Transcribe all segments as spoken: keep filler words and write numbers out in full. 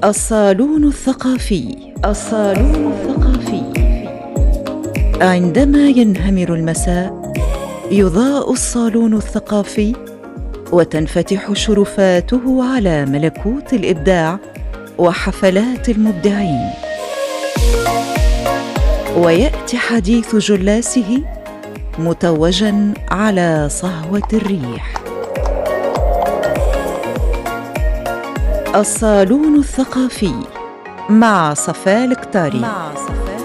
الصالون الثقافي. الصالون الثقافي. عندما ينهمر المساء يضاء الصالون الثقافي وتنفتح شرفاته على ملكوت الإبداع وحفلات المبدعين، ويأتي حديث جلاسه متوجاً على صهوة الريح. الصالون الثقافي مع صفاء الكتاري. مع صفاء الكتاري.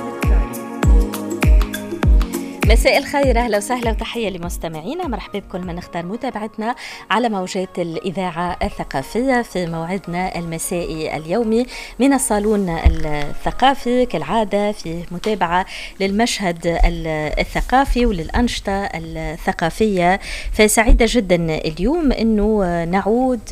مساء الخير، أهلا وسهلا وتحية لمستمعينا. مرحبا بكل من اختار متابعتنا على موجات الإذاعة الثقافية في موعدنا المسائي اليومي من الصالون الثقافي، كالعادة في متابعة للمشهد الثقافي وللأنشطة الثقافية. فسعيدة جدا اليوم أنه نعود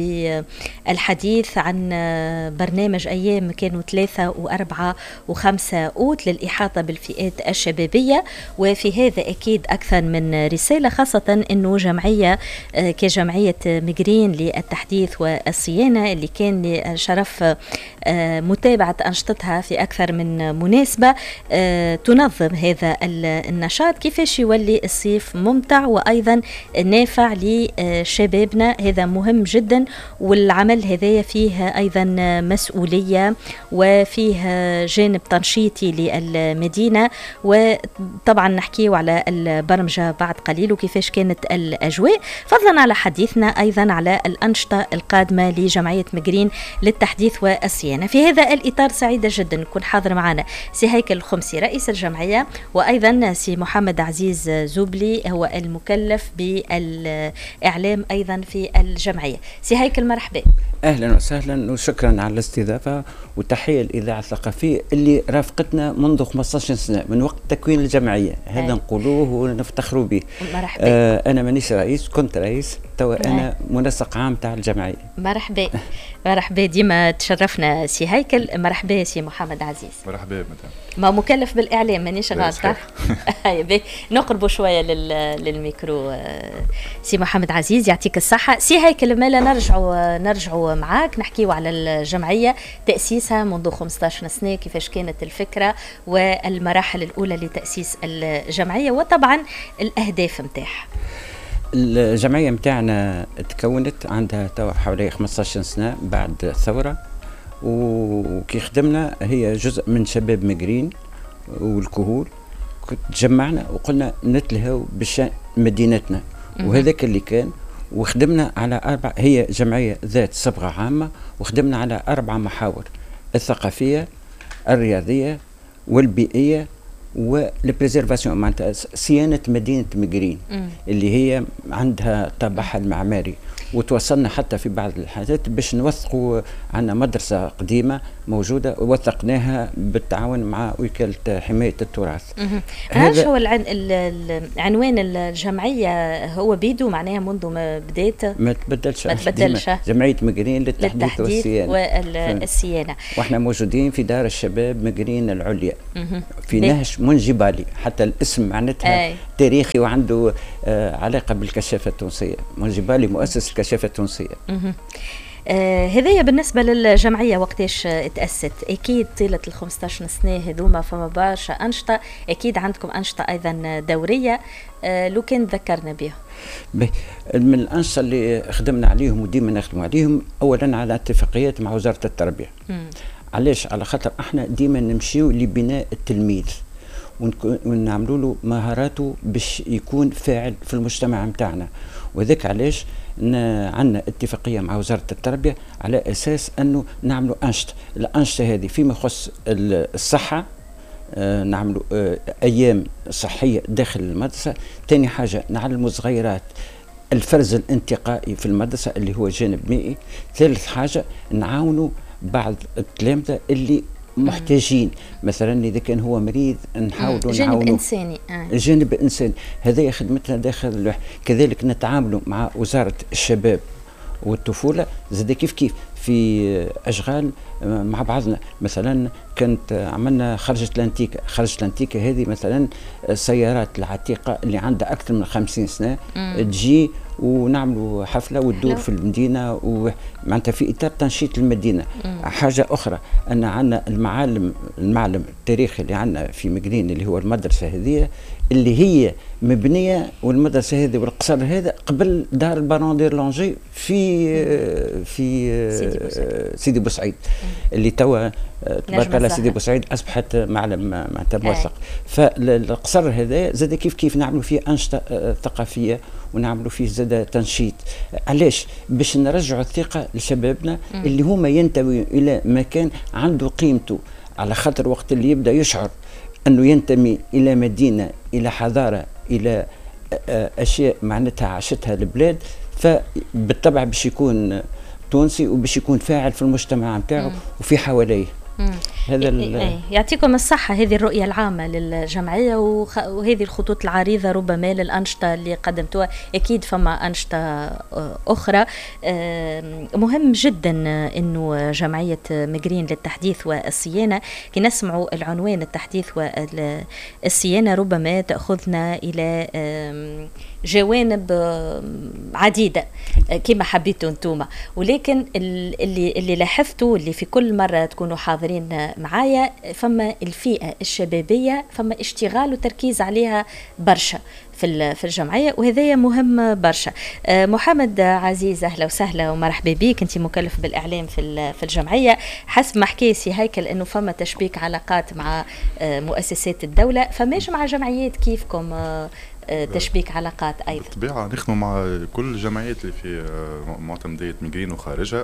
بالحديث عن برنامج أيام كانوا ثلاثة وأربعة وخمسة أوت للإحاطة بالفئات الشبابية، وفي هذا أكيد أكثر من رسالة، خاصة أنه جمعية كجمعية ميغرين للتحديث والصيانة اللي كان لي شرف متابعة أنشطتها في أكثر من مناسبة تنظم هذا النشاط، كيفاش يولي الصيف ممتع وأيضا نافع لشبابنا. هذا مهم جدا، والعمل هذا فيه أيضا مسؤولية وفيه جانب تنشيطي للمدينة. وطبعا نحكيه على البرمجة بعد قليل وكيفاش كانت الأجواء، فضلا على حديثنا أيضا على الأنشطة القادمة لجمعية ميغرين للتحديث والصيانة. في هذا الإطار سعيدة جدا نكون حاضر معنا سي هيكل الخمسي رئيس الجمعية، وأيضا سي محمد عزيز زوبلي هو المكلف بالإعلام أيضا في الجمعية. سي هيكل مرحبا. أهلا وسهلا وشكرا على الاستضافة، وتحية الإذاعة الثقافية اللي رافقتنا منذ خمسة عشر سنة من وقت تكوين الجمعية. هذا نقولوه ونفتخروا به. مرحبا. آه أنا مانيش رئيس، كنت رئيس، توا أنا منسق عام تاع الجمعية. مرحبا. مرحبا، ديما تشرفنا سي هيكل. مرحبا سي محمد عزيز. مرحبا مدام. ما مكلف بالإعلام مانيش غلطة. نقربوا شوية للميكرو. سي محمد عزيز يعطيك الصحة. سي هيكل مالا نرجعوا نرجعوا معاك نحكيوا على الجمعية، تأسيسها منذ خمسة عشر سنة، كيفاش كانت الفكرة والمراحل الأولى لتأسيس الجمعية وطبعا الأهداف متاعها. الجمعية متاعنا تكونت عندها توا حوالي خمسة عشر سنة بعد الثورة، وكي خدمنا هي جزء من شباب ميغرين والكهول. كنت تجمعنا وقلنا نتلهوا بشأن مدينتنا، وهذاك اللي كان. وخدمنا على أربع، هي جمعية ذات صبغة عامة، وخدمنا على أربع محاور: الثقافية، الرياضية، والبيئية، والبريزيرفاسيون، معناتها صيانة مدينة ميغرين اللي هي عندها طابعها المعماري. وتوصلنا حتى في بعض الحالات باش نوثقوا، عندنا مدرسة قديمة موجودة ووثقناها بالتعاون مع وكالة حماية التراث. هذا هو العن... العنوان الجمعية هو بيدو معناها منذ ما بدات ما تبدلش، ما تبدلش. جمعية ميغرين للتحديث والصيانة. والصيانة. واحنا موجودين في دار الشباب ميغرين العليا في نهش منجبالي، حتى الاسم معناتها تاريخي وعنده آه علاقة بالكشافة التونسية. منجبالي مؤسس الكشافة التونسية. آه هذه بالنسبة للجمعية وقتاش تأسست. أكيد طيلة الخمسة عشر سنة هذوما فما برشا أنشطة، أكيد عندكم أنشطة أيضا دورية. آه لو كان ذكرنا بها. من الأنشطة اللي خدمنا عليهم وديما نخدم عليهم، أولا على اتفاقيات مع وزارة التربية. مم. علاش؟ على خاطر احنا ديما نمشيو لبناء التلميذ ونعملوا له مهاراته باش يكون فاعل في المجتمع متاعنا. وذاك علاش عندنا اتفاقيه مع وزاره التربيه على اساس انه نعملوا انشطه. الانشطه هذه فيما يخص الصحه، آه نعملوا آه ايام صحيه داخل المدرسه. ثاني حاجه نعلموا صغيرات الفرز الانتقائي في المدرسه اللي هو جانب مائي. ثالث حاجه نعاونوا بعض التلامذه اللي محتاجين، مثلا اذا كان هو مريض نحاولوا جانب نعاونوا. انساني آه. جانب انساني، هذه خدمتنا داخل اللوح. كذلك نتعاملوا مع وزاره الشباب والطفوله زاد كيف كيف في اشغال مع بعضنا. مثلا كانت عملنا خرجة الانتيكا. خرجة الانتيكا هذه مثلا السيارات العتيقه اللي عندها اكثر من خمسين سنه مم. تجي ونعملوا حفله وتدور في المدينه، ومعناتها في اطار تنشيط المدينه. مم. حاجه اخرى ان عندنا المعالم المعلم التاريخي اللي عندنا في مقرين اللي هو المدرسه هذه اللي هي مبنيه، والمدرسه هذه والقصر هذا قبل دار البارون ديرلونجي في في سيدي بوسعيد, سيدي بوسعيد. اللي توا تبارك الله سيدي بوسعيد اصبحت معلم معناتها موثق. فالقصر هذا زاد كيف كيف نعملوا فيه انشطه ثقافيه ونعملوا فيه زاد تنشيط. علاش؟ باش نرجعوا الثقه لشبابنا اللي هما ينتموا الى مكان عنده قيمته، على خاطر وقت اللي يبدا يشعر انه ينتمي الى مدينه، الى حضاره، الى اشياء معناتها عاشتها البلاد، فبالطبع باش يكون تونسي وباش يكون فاعل في المجتمع نتاعو وفي حواليه. هذا يعطيكم الصحة. هذه الرؤية العامة للجمعية وهذه الخطوط العريضة ربما للأنشطة اللي قدمتوها. أكيد فما أنشطة أخرى. مهم جدا أنه جمعية مقرين للتحديث والصيانة كي نسمعوا العنوان التحديث والصيانة ربما تأخذنا إلى جوانب عديدة كما حبيتوا انتوما، ولكن اللي اللي لاحظته اللي في كل مرة تكونوا حاضرين معايا فما الفئة الشبابية فما اشتغال وتركيز عليها برشا في في الجمعية، وهذا مهم برشا. محمد عزيز أهلا وسهلا ومرحبا بك. أنت مكلف بالإعلام في في الجمعية. حسب ما حكي سي هيكل إنه فما تشبيك علاقات مع مؤسسات الدولة، فماش مع جمعيات كيفكم تشبيك علاقات أيضا؟ بالطبيعة نخدم مع كل الجمعيات اللي في معتمدية مقرين وخارجها،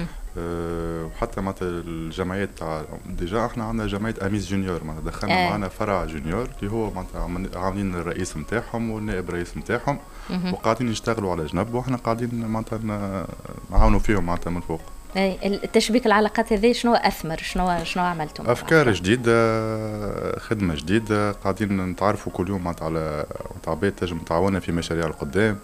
وحتى مع الجمعيات تاع ديجا احنا عندنا جمعية أميس جونيور، معناتها دخلنا آه. معنا فرع جونيور اللي هو معناتها عاملين الرئيس نتاعهم والنائب رئيس نتاعهم، وقاعدين يشتغلوا على جنب واحنا قاعدين معناتها نعاونوا فيهم معناتها من فوق. اي التشبيك العلاقات هذه شنو اثمر؟ شنو شنو عملتم؟ افكار جديده، خدمه جديده، قاعدين نتعرفوا كل يوم معناتها على عباد تنجم تعاوننا في مشاريع القدام.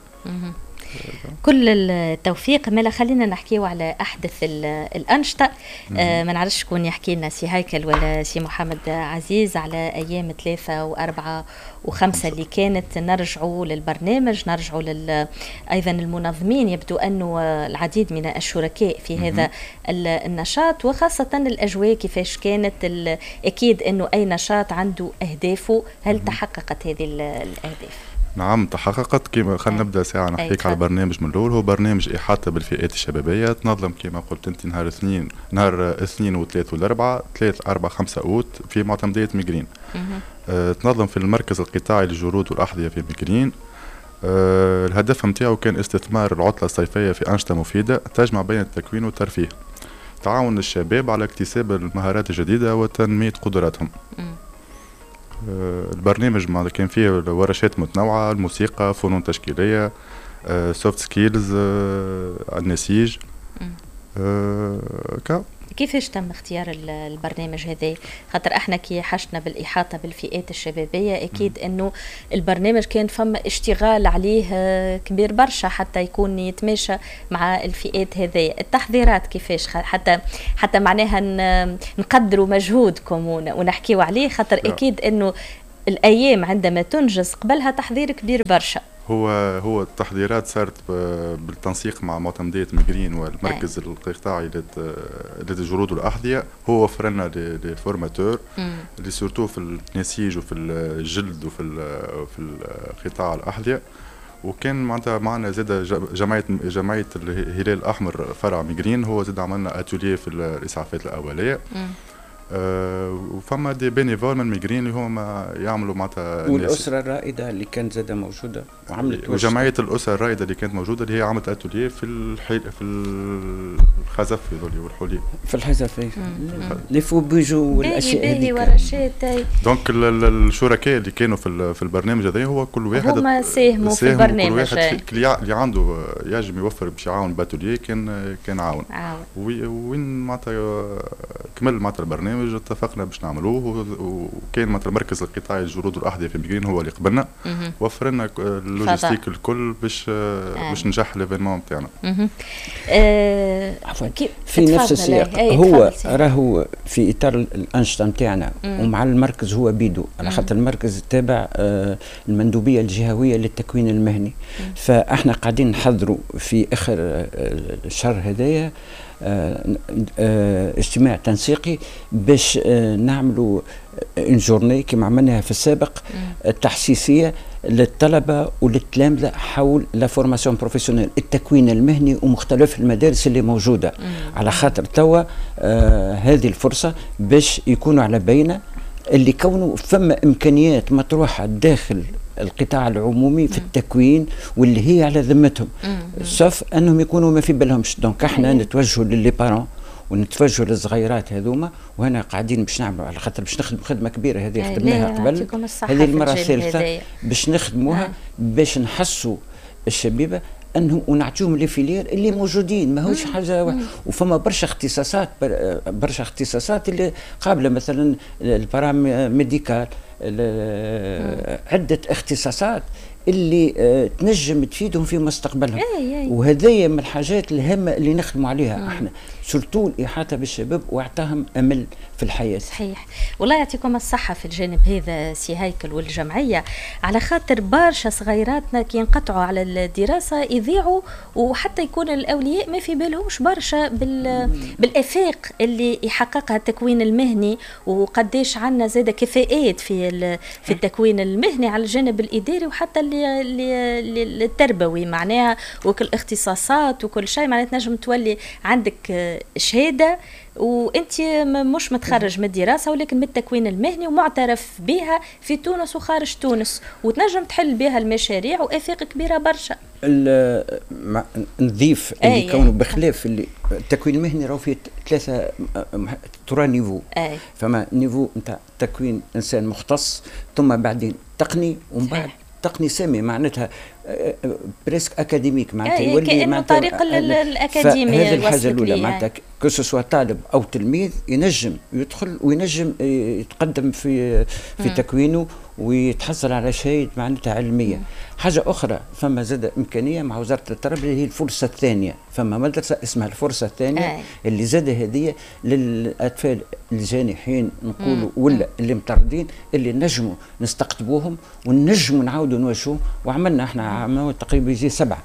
كل التوفيق. مالا خلينا نحكيو على احدث الانشطه. آه ما نعرفش شكون يحكي لنا، سي هيكل ولا سي محمد عزيز، على ايام ثلاثة وأربعة وخمسة اللي كانت نرجعوا للبرنامج، نرجعوا لل ايضا المنظمين. يبدو انه العديد من الشركاء في هذا النشاط، وخاصه الاجواء كيفاش كانت. اكيد انه اي نشاط عنده اهدافه. هل تحققت هذه الاهداف؟ نعم تحققت. كما خلينا نبدا ساعه نحكيك على البرنامج من الاول. هو برنامج احاطه بالفئات الشبابيه، تنظم كما قلت انت نهار اثنين نهار اثنين وثلاث والاربعاء، ثلاث أربعة خمسة اوت في معتمدية مقرين. أه تنظم في المركز القطاعي للجرود والاحذيه في مقرين. أه الهدف نتاعو كان استثمار العطله الصيفيه في انشطه مفيده تجمع بين التكوين والترفيه، تعاون الشباب على اكتساب المهارات الجديده وتنميه قدراتهم. البرنامج ما كان فيه ورشات متنوعة، الموسيقى، فنون تشكيلية، سوفت سكيلز، النسيج. كا كيفاش تم اختيار البرنامج هذا؟ خاطر احنا كي حشنا بالإحاطة بالفئات الشبابية أكيد أنه البرنامج كان فما اشتغال عليه كبير برشا حتى يكون يتماشى مع الفئات هذه. التحضيرات كيفاش حتى حتى معناها نقدروا مجهودكم ونحكيوا عليه، خاطر أكيد أنه الأيام عندما تنجز قبلها تحضير كبير برشا. هو هو التحضيرات صارت بالتنسيق مع معتمدية مقرين والمركز القطاعي للجرود والأحذية. هو وفر لنا لي فورماتور اللي سورتو في النسيج وفي الجلد وفي في قطاع الأحذية. وكان معناتها معنا زاد جمعية جمعية الهلال الأحمر فرع مقرين، هو زاد عملنا أتوليه في الإسعافات الأولية. أه وفما دي بينيفول من مقرين اللي هما يعملوا معناتها. والاسره الرائده اللي كانت زاده موجوده وعملت، وجمعيه الاسر الرائده اللي كانت موجوده اللي هي عملت اتوليه في الحي... في الخزف والحلي في الحزف لي فو بيجو والاشياء هذيك ورشات. دونك الشركاء اللي كانوا في في البرنامج هذا هو كل واحد هما ساهموا في البرنامج. كل واحد اللي عنده يجم يوفر باش يعاون باتوليه كان كان عاون. وين معناتها كمل معناتها البرنامج اتفقنا باش نعملوه، وكان معناتها المركز القطاعي للجرود والاحذيه في ميغرين هو اللي قبلنا وفر لنا اللوجيستيك الكل باش آه. باش نجح ليفينمون نتاعنا. آه في نفس السياق هو راهو في اطار الانشطه نتاعنا ومع المركز هو بيدو على خاطر المركز تابع آه المندوبيه الجهويه للتكوين المهني. مم. فاحنا قاعدين نحضروا في اخر آه الشهر هدايا آه آه اجتماع تنسيقي باش آه نعملوا اون جورني كما عملناها في السابق التحسيسيه للطلبه وللتلامذه حول لا فورماسيون بروفيسيونيل التكوين المهني ومختلف المدارس اللي موجوده. مم. على خاطر توا آه هذه الفرصه باش يكونوا على بينه اللي كونوا فما امكانيات مطروحه داخل القطاع العمومي في التكوين واللي هي على ذمتهم، سوف انهم يكونوا ما في بالهمش. دونك احنا نتوجهوا للي بارون ونتوجهوا للصغيرات هذوما، وهنا قاعدين باش نعملوا على خاطر باش نخدم خدمه كبيره هذه خدمناها قبل، هذه المره الثالثه باش نخدموها باش نحسوا الشبيبه انهم ونعطيهم لي فيلير اللي موجودين ماهوش حاجه واحد. وفما برشا اختصاصات برشا اختصاصات اللي قابله مثلا البارام ميديكال عده اختصاصات اللي آه تنجم تفيدهم في مستقبلهم. وهذه من الحاجات الهامه اللي نخدموا عليها. مم. احنا سورتو الاحاطه بالشباب واعطاهم امل في الحياه. صحيح، والله يعطيكم الصحه في الجانب هذا سي هيكل والجمعيه، على خاطر برشا صغيراتنا كي ينقطعوا على الدراسه يضيعوا، وحتى يكون الاولياء ما في بالهمش برشا بال بالافاق اللي يحققها التكوين المهني، وقديش عندنا زاده كفاءات في في التكوين المهني على الجانب الاداري وحتى التربوي معناها، وكل اختصاصات وكل شيء معناتها تنجم تولي عندك شهاده وانت مش متخرج من الدراسه ولكن من التكوين المهني ومعترف بها في تونس وخارج تونس، وتنجم تحل بها المشاريع وافاق كبيره برشا. نضيف اللي كونه بخلاف اللي التكوين المهني راهو فيه ثلاثه ترى نيفو. أي. فما نيفو نتاع تكوين انسان مختص، ثم بعدين تقني، ومن بعد تقني سامي معناتها بريسك اكاديميك معناتها يولي معناتها طريق الاكاديمي. هذه الحاجه الاولى معناتها كو سوا طالب او تلميذ ينجم يدخل وينجم يتقدم في في م. تكوينه ويتحصل على شهاده معناتها علميه. م. حاجه اخرى فما زاد امكانيه مع وزاره التربيه اللي هي الفرصه الثانيه، فما مدرسه اسمها الفرصه الثانيه. أي. اللي زاد هذه للاطفال الجانحين نقولوا ولا اللي مطردين اللي نجموا نستقطبوهم ونجموا نعاودوا نوجهوهم، وعملنا احنا عملنا تقريبا يجي سبعه.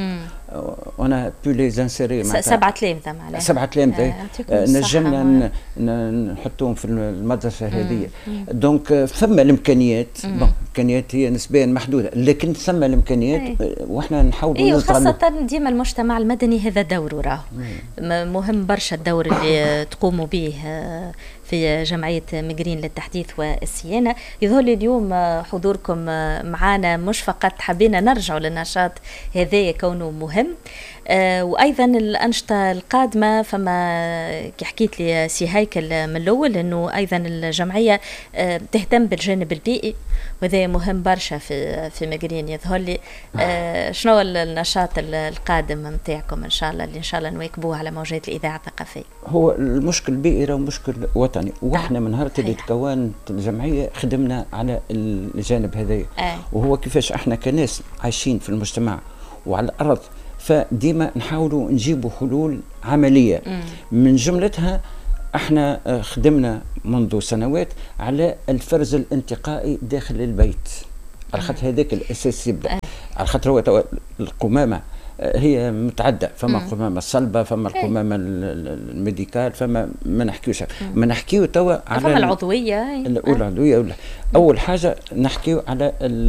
وانا بو لي زانسيري سبعة تلامذة معناها سبعة تلامذة آه نجمنا نحطوهم في المدرسة هذه. دونك ثم الامكانيات، بون الامكانيات هي نسبيا محدودة لكن ثم الامكانيات. أي. واحنا نحاولوا اي وخاصة ديما المجتمع المدني هذا دوره راه مهم برشا، الدور اللي تقوموا به في جمعية ميغرين للتحديث والصيانة. يظهر لي اليوم حضوركم معنا مش فقط حبينا نرجعوا للنشاط هذا كونه مهم، آه وايضا الانشطه القادمه. فما كي حكيت لي سي هيكل من الاول انه ايضا الجمعيه آه تهتم بالجانب البيئي، وهذا مهم برشا في في ميغرين. يظهر لي آه شنو النشاط القادم نتاعكم ان شاء الله اللي ان شاء الله نواكبوه على موجات الاذاعه الثقافيه؟ هو المشكل البيئي راه مشكل وطني، واحنا من نهار اللي تكونت الجمعيه خدمنا على الجانب هذايا. آه. وهو كيفاش احنا كناس عايشين في المجتمع وعلى الارض، فديما نحاولوا نجيبوا حلول عمليه. مم. من جملتها احنا خدمنا منذ سنوات على الفرز الانتقائي داخل البيت، على خاطر هذاك الاساس يبدا. أه. على خاطر هو القمامه هي متعدة، فما القمامة الصلبة، فما القمامة الميديكال، فما ما نحكيوش ما نحكيو توا على فما العضوية العضوية ولا أول حاجة نحكيو على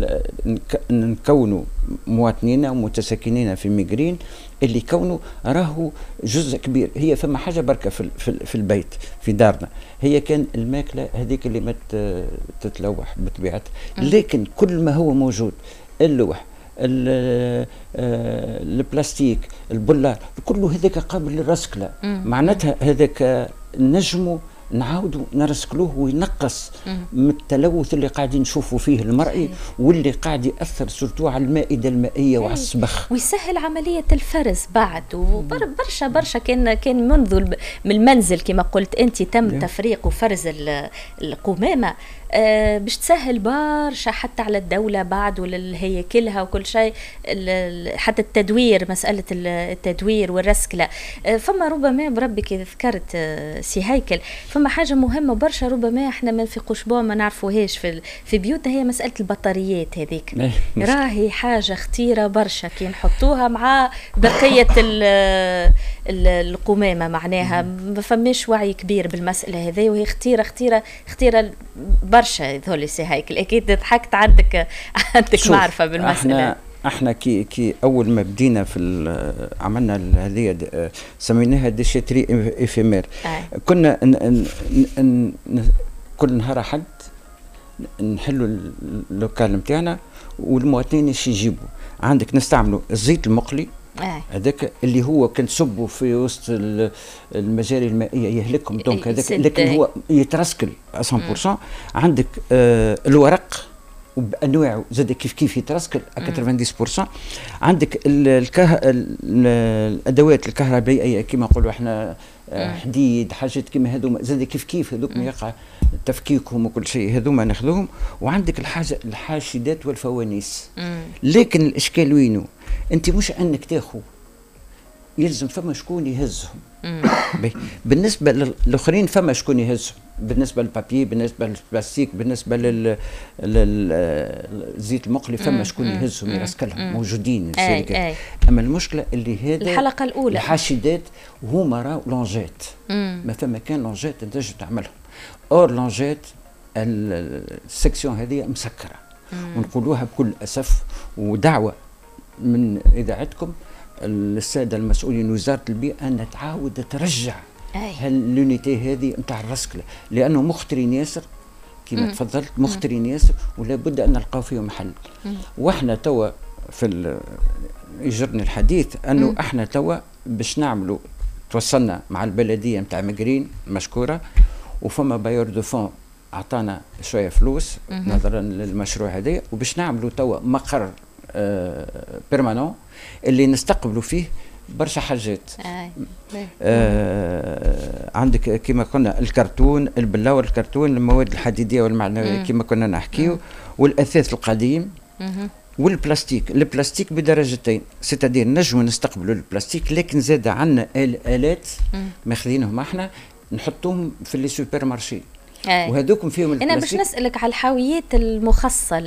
نكونوا مواطنين ومتساكنين في ميغرين اللي كونوا راهو جزء كبير. هي فما حاجة بركة في, في, في البيت في دارنا، هي كان الماكلة هذيك اللي ما تتلوح بطبيعتها، لكن كل ما هو موجود، اللوح، البلاستيك، البولار، كله هذاك قابل للرسكلة. معناتها هذاك نجموا نعاودوا نرسكلوه وينقص من التلوث اللي قاعدين نشوفوا فيه المرئي واللي قاعد ياثر سورتو على المائده المائيه وعلى الصبخ، ويسهل عمليه الفرز بعد. وبرشا برشا كان كان منذ من المنزل كما قلت انت تم تفريق وفرز القمامه أه باش تسهل برشا حتى على الدولة بعد ولهيكلها وكل شيء، حتى التدوير، مسألة التدوير والرسكلة. أه فما ربما بربك ذكرت أه سي هيكل، فما حاجة مهمة برشا ربما احنا ما نفيقوش بها ما نعرفوهاش في في بيوتنا، هي مسألة البطاريات هذيك. راهي حاجة خطيرة برشا كي نحطوها مع بقية القمامة، معناها ما فماش وعي كبير بالمسألة هذه، وهي خطيرة خطيرة خطيرة برشا. ذولي سي هيكل اكيد ضحكت، عندك عندك معرفة بالمسألة. احنا احنا كي كي اول ما بدينا في عملنا هذه سميناها ديشيتري افيمير، آه. كنا ن ن ن كل نهار حد نحلوا اللوكال نتاعنا والمواطنين ايش يجيبوا. عندك نستعملوا الزيت المقلي هذاك آه. اللي هو كان تصبوا في وسط المجاري المائيه يهلكهم، دونك هذاك لكن هو يترسكل مية بالمية. عندك آه الورق وبانواعه زاد كيف كيف يترسكل تسعين بالمية. عندك الكه... الادوات الكهربائيه كما نقولوا احنا حديد حاجات كما هذوما زاد كيف كيف هذوك يقع تفكيكهم وكل شيء هذوما ناخذوهم. وعندك الحاجه الحاشدات والفوانيس، لكن الاشكال وينه؟ انت مش انك تاخذ، يلزم فما شكون يهزهم. بالنسبه للاخرين فما شكون يهزهم، بالنسبه للبابي، بالنسبه للبلاستيك، بالنسبه لل للزيت المقلي فما شكون يهزهم يرسكلهم موجودين. أي أي. اما المشكله اللي هذا الحلقه الاولى الحاشدات وهما راهو لونجات، ما فما كان لونجات تنجم تعملهم. اور لونجات السكسيون هذه مسكره، ونقولوها بكل اسف ودعوه من اذاعتكم الساده المسؤولين وزاره البيئه ان تعاود ترجع هاللونيتي هذه نتاع الرسكله، لانه مخترين ياسر كما تفضلت، مخترين ياسر ولا بد ان نلقاو فيهم حل. واحنا توا في يجرني الحديث انه مم. احنا توا باش نعملوا، توصلنا مع البلديه نتاع مقرين مشكوره، وفما بايور دو فون اعطانا شويه فلوس مم. نظرا للمشروع هذا، وباش نعملوا توا مقر آه بيرمانون اللي نستقبلوا فيه برشا حاجات. آه. آه عندك كما قلنا الكرتون البلاور، الكرتون المواد الحديديه والمعنويه كما كنا نحكيو، والاثاث القديم مم. والبلاستيك. البلاستيك بدرجتين، ستادير نجموا نستقبلوا البلاستيك، لكن زاد عندنا آلات ماخذينهم احنا نحطوهم في لي سوبر مارشي، وهذوكم فيهم البلاستيك. انا باش نسالك على الحاويات المخصصه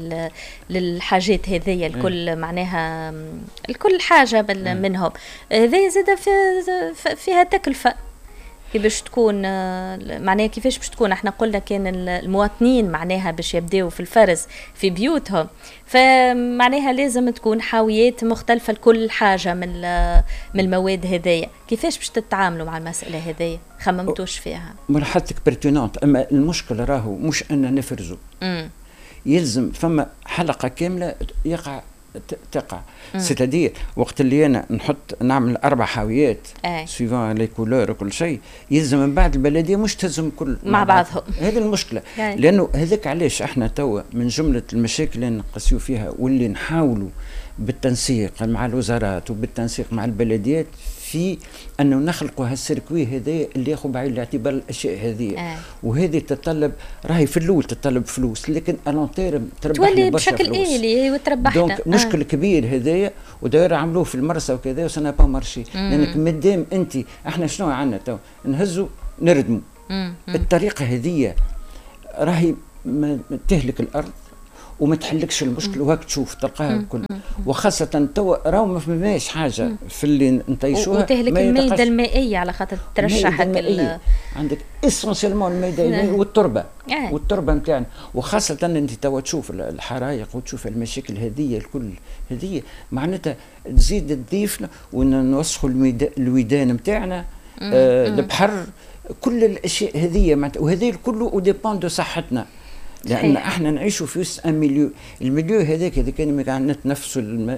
للحاجات هذيا الكل، اه. معناها الكل حاجه اه. منهم هذه زاد فيها تكلفه كيفاش تكون، معناها كيفاش باش تكون. احنا قلنا كان المواطنين معناها باش يبداوا في الفرز في بيوتهم، فمعناها لازم تكون حاويات مختلفه لكل حاجه من من المواد هذيا. كيفاش باش تتعاملوا مع المساله هذيا؟ خممتوش فيها؟ مرحلتك برتونانت، اما المشكله راهو مش ان نفرزوا، م. يلزم فما حلقه كامله يقع تقع. ستادير وقت اللي انا نحط نعمل اربع حاويات سويفون لي كولور وكل شيء، يلزم من بعد البلديه مش تهزم كل مع, مع بعضهم. هذه المشكله، لانه هذاك علاش احنا توا من جمله المشاكل اللي نقاسيو فيها واللي نحاولوا بالتنسيق مع الوزارات وبالتنسيق مع البلديات في انه نخلقوا هالسيركوي هذا اللي ياخذ بعين الاعتبار الاشياء هذه. آه. وهذه تتطلب، راهي في الاول تتطلب فلوس، لكن الونتيرم تربح تولي بشكل آلي وتربحنا. دونك آه. مشكل كبير هذايا، وداير عملوه في المرسى وكذا وسنا با مارشي، لانك مادام انت احنا شنو عندنا تو نهزوا نردموا الطريقه هذه راهي تهلك الارض وما تحلكش المشكل، وهاك تشوف تلقاها الكل. وخاصة توا راهو ما فماش حاجة في اللي نتيشوها، وتهلك الميدة المائية على خاطر ترشحك عندك اسونسيلمون الميدة المائية والتربة آه. والتربة نتاعنا. وخاصة انت توا تشوف الحرايق وتشوف المشاكل هذه الكل هذه، معناتها تزيد تضيف ونوسخوا الودان نتاعنا، آه البحر، كل الاشياء هذه، وهذه الكل وديبون دو صحتنا. لان احنا نعيشوا في وسط مليو، المليو هذاك اذا كان قاعد نتنفسوا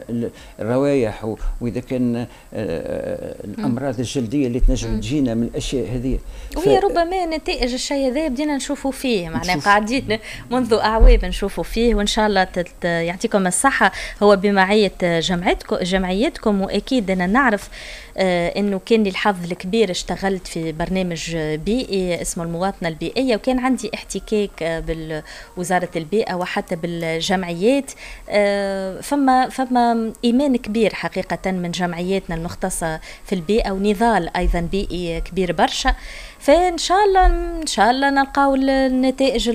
الروائح واذا كان الامراض الجلديه اللي تنجم تجينا من الاشياء هذه، وهي ف... ربما نتائج الشيء هذا بدينا نشوفوا فيه، معناها قاعدين منذ اعوام نشوفوا فيه، وان شاء الله تت... يعطيكم الصحه. هو بمعيه جمعيتكم جمعيتكم واكيد انا نعرف آه انه كان لي الحظ الكبير اشتغلت في برنامج بيئي اسمه المواطنه البيئيه، وكان عندي احتكاك آه بوزاره البيئه وحتى بالجمعيات. آه فما فما ايمان كبير حقيقه من جمعياتنا المختصه في البيئه، ونضال ايضا بيئي كبير برشا. فان شاء الله ان شاء الله نلقاو النتائج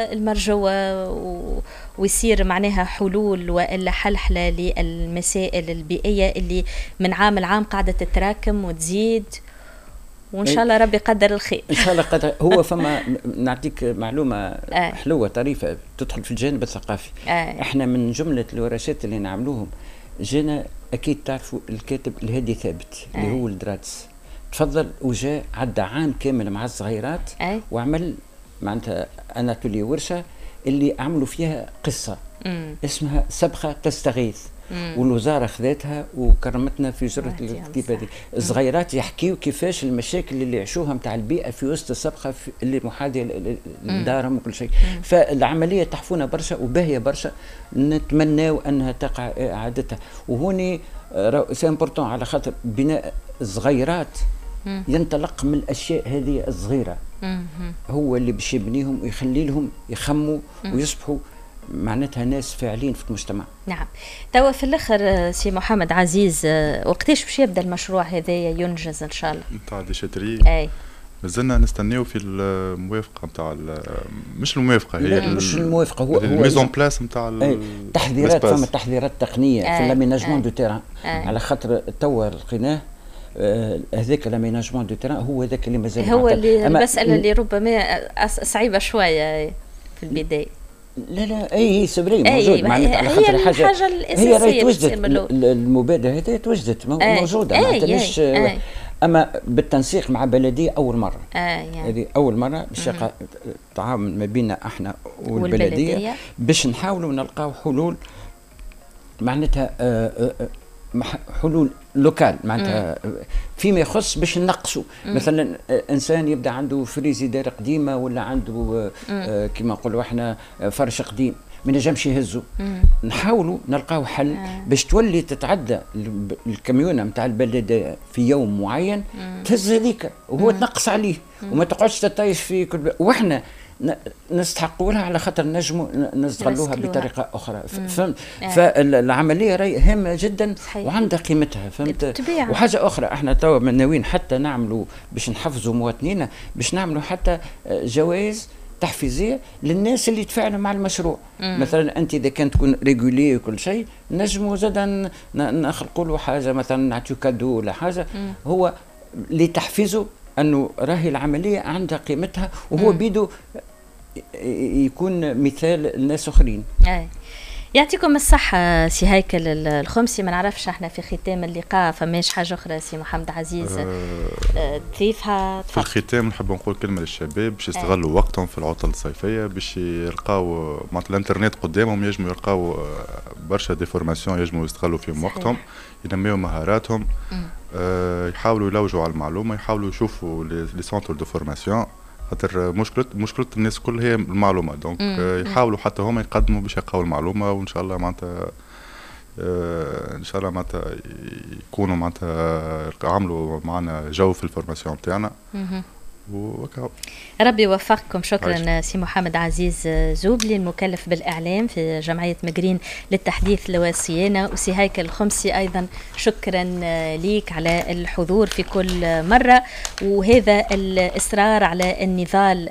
المرجوه ويصير معناها حلول والا حلحله للمسائل البيئيه اللي من عام لعام قاعده تتراكم وتزيد، وان شاء الله ربي يقدر الخير ان شاء الله قدر. هو فما نعطيك معلومه آه. حلوه طريفه تدخل في الجانب الثقافي. آه. احنا من جمله الورشات اللي نعملوهم جينا اكيد تعرفوا الكاتب الهادي ثابت آه. اللي هو الدراتس، تفضل وجاء عدى عام كامل مع الصغيرات آه. وعمل معناتها اناتولي ورشه اللي عملوا فيها قصه مم. اسمها سبخه تستغيث، والوزاره خذتها وكرمتنا في جرة الكتيبه هذه. الصغيرات يحكيوا كيفاش المشاكل اللي يعيشوها نتاع البيئه في وسط السبخه اللي محاذيه لدارهم وكل شيء. فالعمليه تحفونا برشا وباهيه برشا، نتمناو انها تقع اعادتها. وهوني سي امبورطون على خاطر بناء الصغيرات ينطلق من الاشياء هذه الصغيره، هو اللي باش يبنيهم ويخلي لهم يخموا ويصبحوا معناتها ناس فاعلين في المجتمع. نعم. توا في الاخر سي محمد عزيز، وقتاش باش يبدا المشروع هذايا ينجز ان شاء الله؟ نتاع ديشاتري اي مازلنا نستناو في الموافقه نتاع مش الموافقه، هي مش الموافقه، هو الميزون بلاس نتاع التحذيرات. فما تحذيرات تقنيه في اللاميناجمون دو تيران، على خاطر توا لقيناه هذاك لاميناجمون دو تيران هو ذاك اللي مازال هو اللي المساله اللي ربما صعيبه شويه في البدايه. لا لا اي سبري موجود معناتها على خاطر حاجه الحاجه الاساسيه هي راهي توجدت، المبادره هذه توجدت موجوده معناتها مش أي. اما بالتنسيق مع بلديه اول مره هذه يعني. اول مره باش يقع تعاون ما بيننا احنا والبلديه, والبلدية. باش نحاولوا نلقاو حلول معناتها آآ آآ حلول لوكال معناتها فيما يخص باش نقصوا. مثلا انسان يبدا عنده فريزيدير قديمه ولا عنده آه كما نقولوا احنا فرش قديم ما نجمش يهزوا، نحاولوا نلقاو حل باش تولي تتعدى الكاميونه نتاع البلديه في يوم معين تهز هذيك وهو تنقص عليه وما تقعدش تطيش في كل، واحنا نستحقوا لها على خاطر نجموا نستغلوها بطريقه اخرى. فهمت؟ فالعمليه راهي هامه جدا وعندها قيمتها. فهمت؟ وحاجه اخرى احنا توا ناويين حتى نعملوا باش نحفزوا مواطنينا، باش نعملوا حتى جوائز تحفيزيه للناس اللي يتفاعلوا مع المشروع. مم. مثلا انت اذا كانت تكون ريغولي وكل شيء نجموا زادا نخلقوا له حاجه، مثلا نعطيو كادو ولا حاجه مم. هو لتحفيزه انه راهي العمليه عندها قيمتها وهو بيدو يكون مثال لناس اخرين. أي. يعطيكم الصحة سي هيكل الخمسي. ما نعرفش احنا في ختام اللقاء فماش حاجة أخرى سي محمد عزيز أه تضيفها؟ في الختام نحب نقول كلمة للشباب باش يستغلوا وقتهم في العطلة الصيفية باش يلقاو معناتها الانترنت قدامهم، يجموا يلقاو برشا دي فورماسيون يجموا يستغلوا فيهم وقتهم، ينميوا مهاراتهم، أه يحاولوا يلوجوا على المعلومة، يحاولوا يشوفوا لي سونتر دو فورماسيون، خاطر مشكلة مشكلة الناس كل هي المعلومة. دونك يحاولوا حتى هما يقدموا باش يلقاو المعلومة، وإن شاء الله معناتها آه إن شاء الله معناتها يكونوا معناتها عملوا معنا جو في الفورماسيون بتاعنا وكاو. ربي يوفقكم. شكرا عايش. سي محمد عزيز زوبلي المكلف بالإعلام في جمعية مجرين للتحديث والصيانة، وسي هيكل الخمسي أيضا شكرا ليك على الحضور في كل مرة، وهذا الإصرار على النضال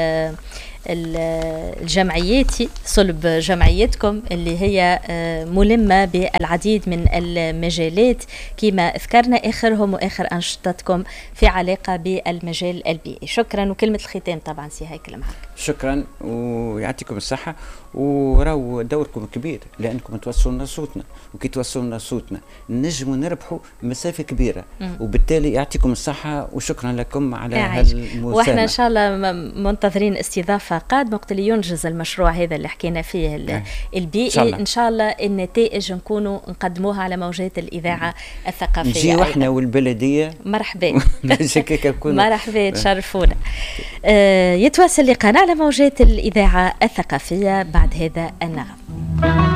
الجمعياتي صلب جمعيتكم اللي هي ملمة بالعديد من المجالات كما ذكرنا، آخرهم وآخر أنشطتكم في علاقة بالمجال البيئي. شكرا. وكلمة الختام طبعا سي هيكل معك. شكرا ويعطيكم الصحة، وراو دوركم كبير لأنكم توصلوا لنا صوتنا، وكي توصلوا لنا صوتنا نجموا نربحوا مسافة كبيرة م. وبالتالي يعطيكم الصحة وشكرا لكم على هالمساهمة. واحنا إن شاء الله منتظرين استضافة فقاد مقتل ينجز المشروع هذا اللي حكينا فيه البيئي. إن شاء الله النتائج نكونوا نقدموها على موجات الإذاعة الثقافية. نجي احنا والبلدية. مرحبا. مرحبا تشرفونا. آه يتواصل لقاءنا على موجات الإذاعة الثقافية بعد هذا النغم.